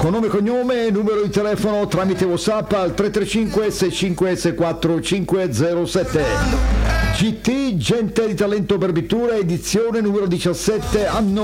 Con nome e cognome, numero di telefono tramite WhatsApp al 335 6564 507. GT, Gente di Talento per Pittura, edizione numero 17, anno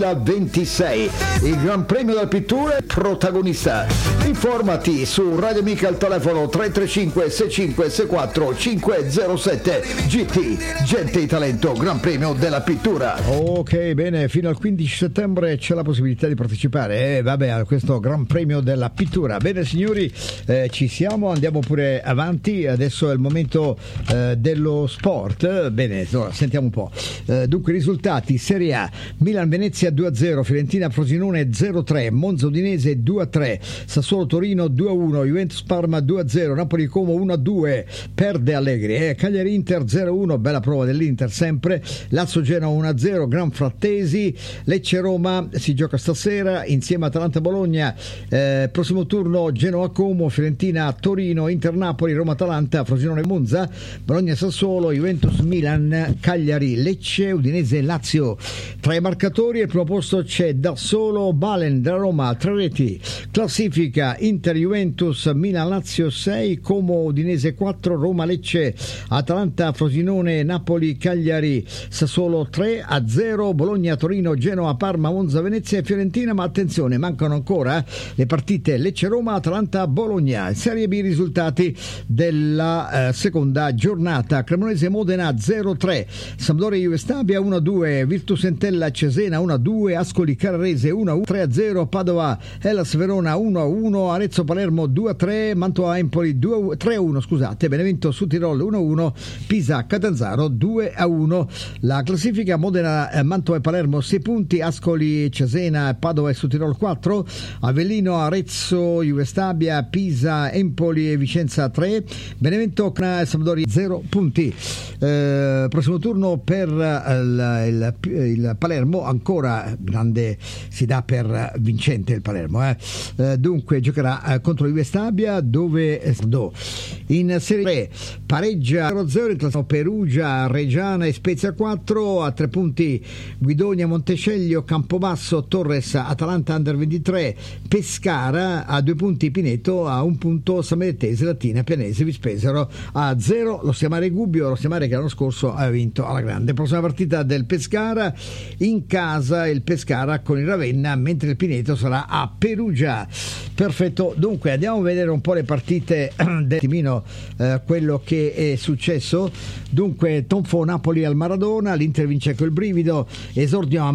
2026. Il Gran Premio della Pittura è protagonista. Informati su Radio Amica al telefono 335 6564 507. GT, Gente di Talento, Gran Premio della Pittura. Ok, bene, fino al 15 settembre c'è la possibilità di partecipare a questo Gran Premio della Pittura. Bene signori, ci siamo, andiamo pure avanti. Adesso è il momento dello sport. Bene, allora, sentiamo un po'. Dunque, risultati: Serie A, Milan-Venezia 2-0, Fiorentina-Frosinone 0-3, Monza-Udinese 2-3, Sassuolo-Torino 2-1, Juventus-Parma 2-0, Napoli-Como 1-2, perde Allegri, Cagliari-Inter 0-1, bella prova dell'Inter sempre, Lazio-Genoa 1-0, Gran Frattesi, Lecce-Roma si gioca stasera insieme a Atalanta-Bologna, prossimo turno Genoa-Como, Fiorentina-Torino, Inter-Napoli, Roma-Atalanta, Frosinone-Monza, Bologna-Sassuolo, Juventus-Milan, Cagliari-Lecce, Udinese-Lazio. Tra i marcatori al primo posto c'è da solo Balen da Roma, 3 reti. Classifica: Inter-Juventus, Milan-Lazio 6, Como-Udinese 4, Roma-Lecce, Atalanta-Frosinone, Napoli-Cagliari, Sassuolo 3-0, Bologna-Torino, Genoa-Parma, Monza-Venezia e Fiorentina. Ma attenzione, mancano ancora le partite Lecce-Roma, Atalanta-Bologna. Serie B, risultati della seconda giornata: Cremonese-Modena 0-3, Sampdoria-Juve Stabia 1-2, Virtus Entella-Cesena 1-2, Ascoli-Carrarese 1-1, 3-0, Padova-Hellas Verona 1-1, Arezzo-Palermo 2-3, Mantua-Empoli 3-1, Benevento-Sudtirol 1-1, Pisa-Catanzaro 2-1. La classifica: Modena, Mantova e Palermo 6 punti, Ascoli-Cesena, Padova e Sudtirol 4, Avellino, Arezzo, Juve Stabia, Pisa, Empoli e Vicenza 3, Benevento, Sampdoria 0 punti. Prossimo turno per il Palermo, ancora grande, si dà per vincente il Palermo, dunque giocherà contro il Stabia, dove in Serie 3 pareggia 0-0 Perugia, Reggiana e Spezia 4, a 3 punti Guidonia, Montesceglio, Campobasso, Torres, Atalanta Under 23, Pescara, a 2 punti Pineto, a 1 punto Sammarinese, Latina, Pianese, Vispesaro a 0 lo Stiamare Gubbio, lo Stiamare che l'anno scorso aveva vinto alla grande. Prossima partita del Pescara, in casa il Pescara con il Ravenna, mentre il Pineto sarà a Perugia. Perfetto, dunque andiamo a vedere un po' le partite del timino, quello che è successo. Dunque, Tonfo Napoli al Maradona, l'Inter vince col brivido, esordio a